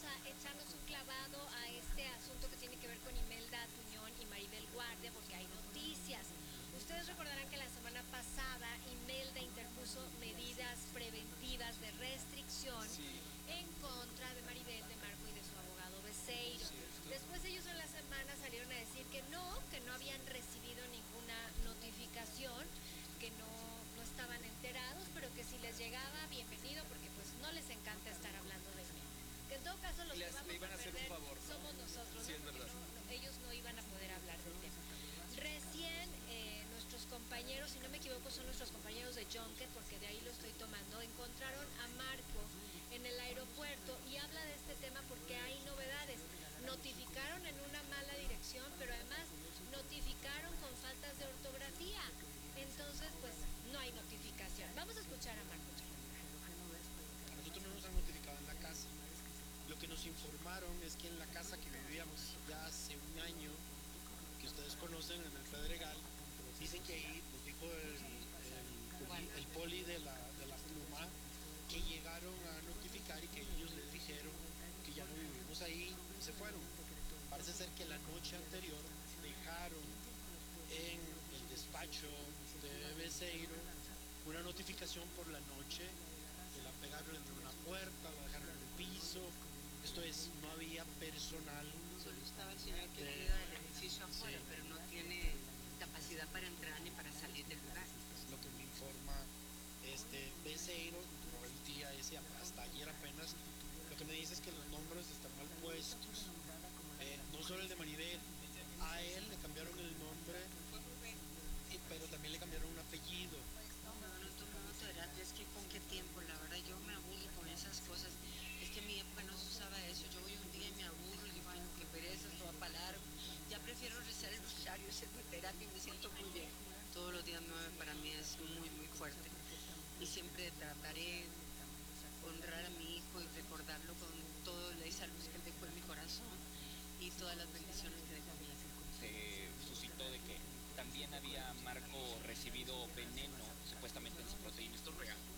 a echarnos un clavado a este asunto que tiene que ver con Imelda Tuñón y Maribel Guardia, porque hay noticias. Ustedes recordarán que la semana pasada Imelda interpuso medidas preventivas de restricción en contra de Maribel, de Marco y de su abogado Beceiro. Después ellos en la semana salieron a decir que no habían recibido ninguna notificación, que no estaban enterados, pero que si les llegaba, bienvenido, porque pues no les encanta estar hablando de mí. Que en todo caso los que vamos iban a hacer perder un favor, ¿no? somos nosotros, sí, ¿no? Es verdad. Ellos no iban a poder hablar del tema. Recién nuestros compañeros, si no me equivoco, son nuestros compañeros de Junket, porque de ahí lo estoy tomando, encontraron a Marco en el aeropuerto y habla de este tema porque hay novedades. Notificaron en una mala dirección, pero además notificaron con faltas de ortografía. Entonces, pues, no hay notificación. Vamos a escuchar a Marco. A nosotros no nos han notificado en la casa. Lo que nos informaron es que en la casa que vivíamos ya hace un año, que ustedes conocen, en el Pedregal, dicen que ahí nos dijo el poli de la pluma que llegaron a notificar y que ellos les dijeron que ya no vivimos ahí y se fueron. Parece ser que la noche anterior dejaron en el despacho de Beceiro una notificación por la noche, que la pegaron en una puerta, la dejaron en el piso. Esto es, no había personal. Solo estaba el señor que cuida del edificio afuera, pero no tiene capacidad para entrar ni para salir del lugar. Es lo que me informa Beceiro, no el día ese, hasta ayer apenas. Lo que me dice es que los nombres están mal puestos. No solo el de Maribel, a él le cambiaron el nombre, pero también le cambiaron un apellido. No tomó terapia, es que con qué tiempo, la verdad yo me aburro con esas cosas. Es que en mi época no se usaba eso, yo voy un día y me aburro y digo, ay no, qué pereza, esto va para largo. Ya prefiero rezar el rosario, hacerme terapia y me siento muy bien. Todos los días 9 para mí es muy, muy fuerte. Y siempre trataré de honrar a mi hijo y recordarlo con toda esa luz que dejó en mi corazón y todas las bendiciones que dejó en mi vida. Se suscitó de que también había Marco recibido veneno supuestamente en su proteína. ¿Esto es real?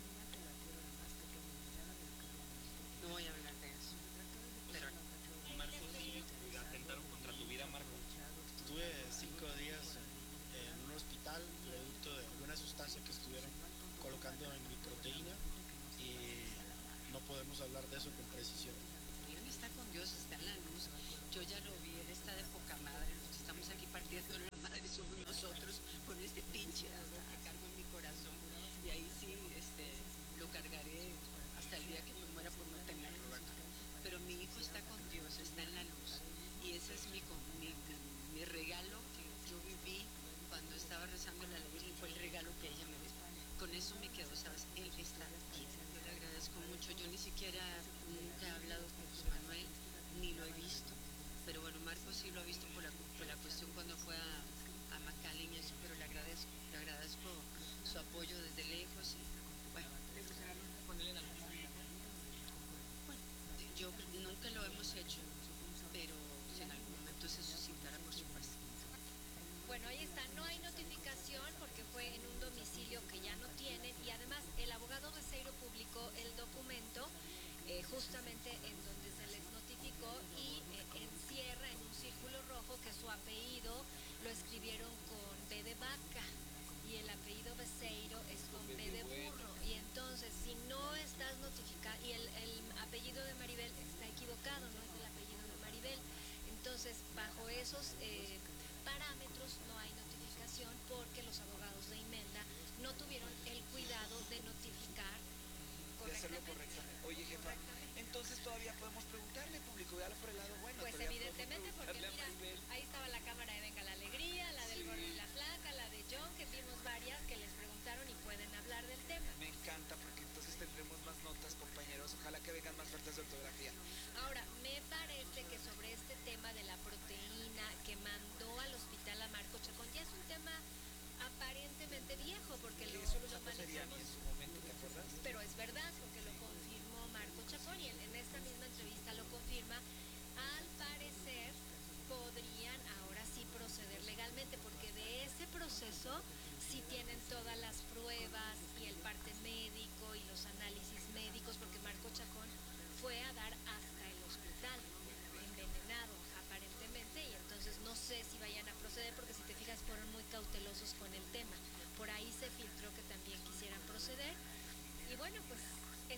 No voy a hablar de eso. Pero Marco, sí, atentaron contra tu vida, Marco. Estuve 5 días en un hospital producto de alguna sustancia que estuvieron colocando en mi proteína y no podemos hablar de eso con precisión. Él está con Dios, está en la luz. Yo ya lo vi, él está de poca madre. Los que estamos aquí partiendo la madre somos nosotros con este pinche dolor que cargo en mi corazón. Y ahí sí, lo cargaré hasta el día que me muera por no tenerlo. Pero mi hijo está con Dios, está en la luz. Y ese es mi regalo que yo viví cuando estaba rezando la Virgen, fue el regalo que ella me dio. Con eso me quedo, ¿sabes? Él está aquí. Yo le agradezco mucho. Yo ni siquiera nunca he hablado con José Manuel, ni lo he visto. Pero bueno, Marco sí lo ha visto por la cuestión cuando fue a McAllen y eso, pero le agradezco su apoyo desde lejos. Y, bueno, yo nunca lo hemos hecho, pero si en algún momento se suscitara, por supuesto. Bueno, ahí está, no hay notificación porque fue en un domicilio que ya no tienen y además el abogado Beceiro publicó el documento justamente en donde se les notificó y encierra en un círculo rojo que su apellido lo escribieron con B de vaca y el apellido Beceiro es con B de burro y entonces si no estás notificado y el apellido de Maribel está equivocado, no es el apellido de Maribel, entonces bajo esos parámetros no hay notificación porque los abogados de Imelda no tuvieron el cuidado de notificar de hacerlo correctamente. Oye, jefa, entonces todavía podemos preguntarle, público, véalo por el lado bueno. Pues evidentemente, porque mira, ahí estaba la cámara de Venga la Alegría, la del Gordo y la Flaca, la de John, que vimos varias que les preguntaron y pueden hablar del tema. Me encanta, porque entonces tendremos más notas, compañeros. Ojalá que vengan más faltas de ortografía. Ahora, me parece que sobre este tema de la proteína que mandó al hospital a Marco Chacón, ya es un tema aparentemente viejo, porque eso lo sacó Seriani en su momento, ¿te acuerdas? Pero es verdad, porque lo confirmó Marco Chacón y en esta misma entrevista lo confirma. Al parecer podrían ahora sí proceder legalmente, porque de ese proceso sí tienen todas las pruebas y el parte médico y los análisis médicos, porque Marco Chacón fue a dar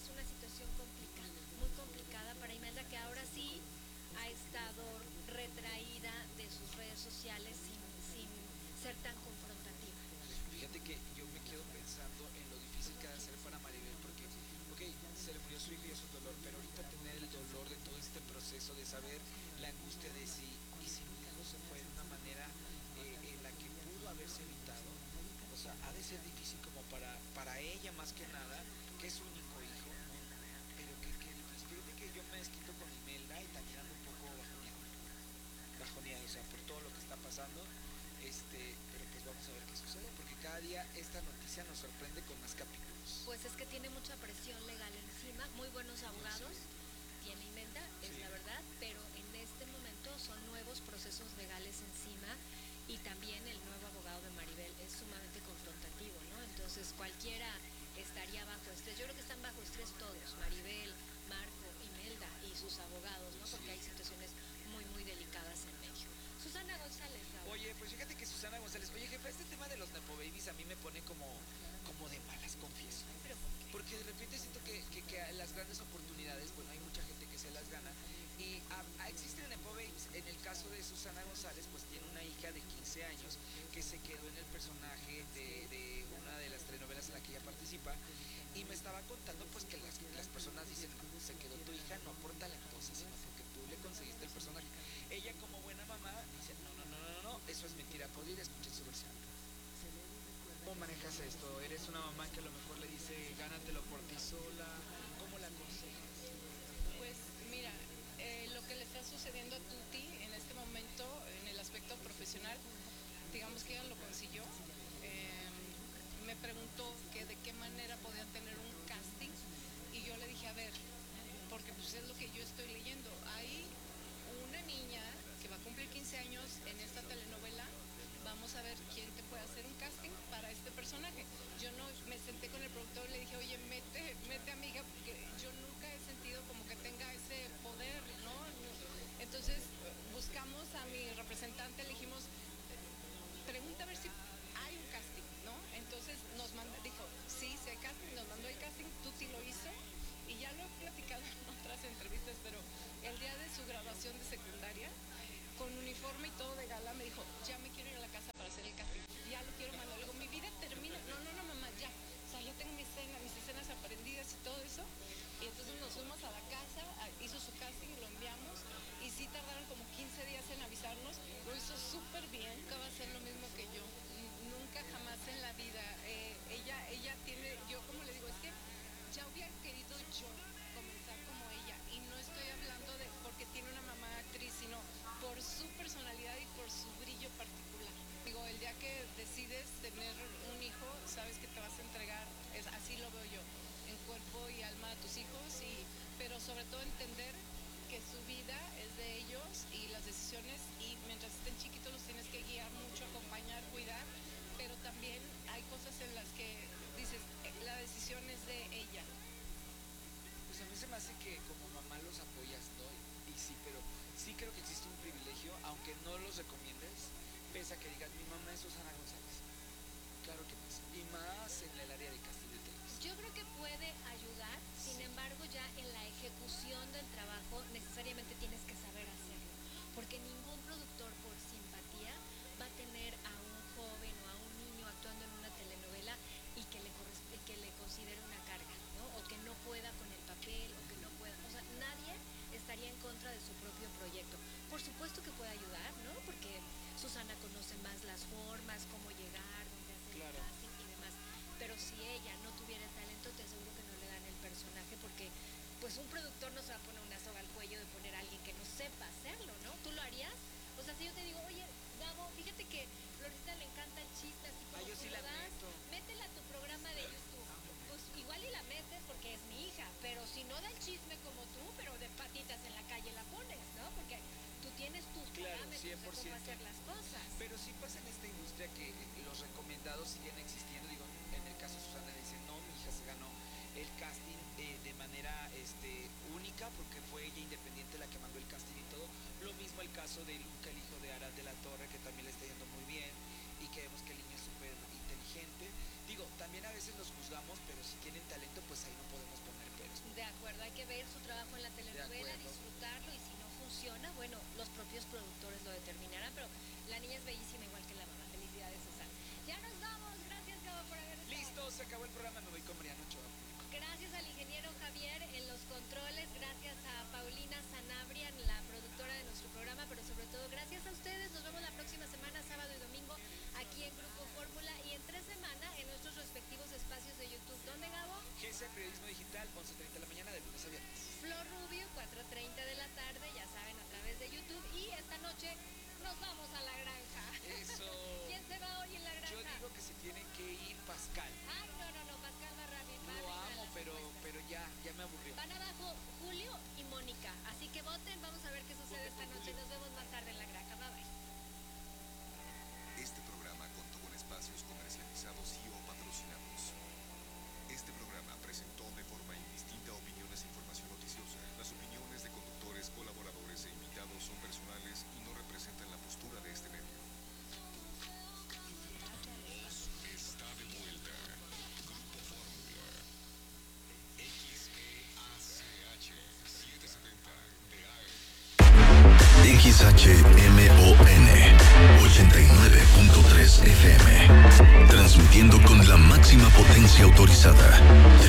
es una situación complicada, muy complicada para Imelda, que ahora sí ha estado retraída de sus redes sociales sin ser tan confrontativa. Fíjate que yo me quedo pensando en lo difícil que ha de ser para Maribel, porque, ok, se le murió su hijo y eso es dolor, pero ahorita tener el dolor de todo este proceso, de saber la angustia de si, y si mi hijo se fue de una manera en la que pudo haberse evitado, o sea, ha de ser difícil como para ella más que nada, que es su único hijo, pero que difícil. Fíjate que yo me desquito con Imelda y también ando un poco bajoneado, o sea, por todo lo que está pasando, pero pues vamos a ver qué sucede, porque cada día esta noticia nos sorprende con más capítulos. Pues es que tiene mucha presión legal encima, muy buenos abogados, tiene Imelda, es la verdad, pero en este momento son nuevos procesos legales encima y también el nuevo abogado de Maribel es sumamente confrontativo, ¿no? Entonces cualquiera estaría bajo estrés. Yo creo que están bajo estrés todos, Maribel, Marco, Imelda y sus abogados, ¿no? Porque hay situaciones muy, muy delicadas en medio. Susana González, Raúl. Oye, pues fíjate que Susana González, oye jefa, este tema de los Nepo Babies a mí me pone como de malas, confieso. ¿Pero por qué? Porque de repente siento que las grandes oportunidades, bueno, hay mucha gente que se las gana. Y existen Nepo Babies. En el caso de Susana González, pues tiene una hija de 15 años que se quedó en el personaje de una de las telenovelas en la que ella participa. Y me estaba contando pues que las personas dicen, no, se quedó tu hija no por talentosa, sino porque tú le conseguiste el personaje. Ella como buena mamá dice, no, eso es mentira. Podría escuchar su versión. ¿Cómo manejas esto? ¿Eres una mamá que a lo mejor le dice, gánatelo por ti sola? ¿Cómo la aconsejas? Pues mira, lo que le está sucediendo a Tuti en este momento, en el aspecto profesional, digamos que ella lo consiguió. Me preguntó que de qué manera podía tener un casting y yo le dije, a ver, porque pues es lo que yo estoy leyendo. Hay una niña que va a cumplir 15 años en esta telenovela. Vamos a ver quién te puede hacer un casting para este personaje. Yo no me senté con el productor y le dije, oye, mete a mi hija, porque yo nunca he sentido como que tenga ese poder, ¿no? Entonces buscamos a mi representante, le dijimos, pregunta a ver si hay un casting, ¿no? Entonces dijo, sí hay casting, nos mandó el casting, Tuti lo hizo, y ya lo he platicado en otras entrevistas, pero el día de su graduación de secundaria, con uniforme y todo de gala, me dijo, ya me quiero ir a la casa para hacer el casting, ya lo quiero mandar. Le digo, mi vida termina, no, mamá, ya, o sea, ya tengo mis escenas aprendidas y todo eso. Y entonces nos fuimos a la casa, hizo su casting, lo enviamos, y sí tardaron como 15 días en avisarnos, lo hizo súper bien, nunca va a ser lo mismo que yo, nunca jamás en la vida. Ella tiene, yo como le digo, es que ya hubiera querido yo comenzar como ella, y no estoy hablando de porque tiene una mamá actriz, sino por su personalidad y por su brillo particular. Digo, el día que decides tener un hijo, sabes que te vas a entregar, así lo veo yo, en cuerpo y alma a tus hijos, pero sobre todo entender que su vida es de ellos y las decisiones, y mientras estén chiquitos los tienes que guiar mucho, acompañar, cuidar, pero también hay cosas en las que dices, la decisión es de ella. Pues a mí se me hace que como mamá los apoyas, ¿no? Y sí, pero sí creo que existe un privilegio, aunque no los recomiendes, pese a que digas, mi mamá es Susana González. Claro que más. Y más en el área de casting de televisión. Yo creo que puede ayudar, sin embargo ya en la ejecución del trabajo necesariamente tienes que saber hacerlo, porque ningún productor por simpatía va a tener a un joven o a un niño actuando en una telenovela y que le considere una carga, ¿no? O que no pueda con el papel, o que no pueda, o sea, nadie estaría en contra de su propio proyecto. Por supuesto que puede ayudar, ¿no? Porque Susana conoce más las formas, cómo llegar, dónde hacer el casting y demás. Pero si ella no tuviera el talento, te aseguro que no le dan el personaje, porque pues un productor no se va a poner una soga al cuello de poner a alguien que no sepa hacerlo, ¿no? ¿Tú lo harías? O sea, si yo te digo, oye, Gabo, fíjate que Florita le encanta el chiste, así como yo tú sí lo la das, meto. métela a tu programa de YouTube. Pues igual y la metes porque es mi hija, pero si no da el chisme como tú, pero de patitas en la calle la pones, ¿no? Porque tú tienes tus Claro, parámetros de cómo 100%. hacer las cosas. Pero sí pasa en esta industria que los recomendados siguen existiendo. Digo, en el caso de Susana dice, no, mi hija se ganó el casting de manera única, porque fue ella independiente la que mandó el casting y todo. Lo mismo el caso de Luca, el hijo de Arad de la Torre, que también le está yendo muy bien y que vemos que el niño es súper inteligente. Digo, también a veces los juzgamos, pero si tienen talento, pues ahí no podemos poner peros. funciona, bueno, los propios productores lo determinarán, pero la niña es bellísima igual que la mamá. Felicidades, Susana. Ya nos vamos, gracias Gabo por haber estado. Listo, se acabó el programa, me voy con Mariano Ochoa. Gracias al ingeniero Javier en los controles, gracias a Paulina Sanabria, la productora de nuestro programa, pero sobre todo gracias a ustedes. Nos vemos la próxima semana, sábado y domingo, aquí en Grupo Fórmula y en 3 semanas en nuestros respectivos espacios de YouTube. ¿Dónde, Gabo? GC Periodismo Digital, 11:30 de la mañana, de lunes a viernes. Flor Rubio, 4:30 de la tarde, ya saben, a través de YouTube. Y esta noche nos vamos a la granja. Eso. ¿Quién se va hoy en la granja? Yo digo que se tiene que ir Pascal. Ay, no, Pascal Barrami. Lo amo, pero ya me aburrió. Van abajo Julio y Mónica, así que voten, vamos a ver qué sucede esta noche. Nos vemos más tarde en la granja. Bye bye. Este programa contó con espacios comercializados y o patrocinados. Este programa presentó de forma indistinta opiniones e información noticiosa. Las opiniones de conductores, colaboradores e invitados son personales y no representan la postura de este medio. Voz está de vuelta. Grupo Fórmula. XEACH 770 de AM. XHMON 89.3 FM. Transmitiendo con la máxima potencia autorizada.